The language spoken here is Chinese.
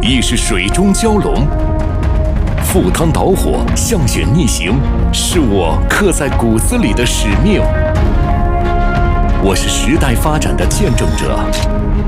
亦是水中蛟龙。赴汤蹈火，向险逆行，是我刻在骨子里的使命。我是时代发展的见证者。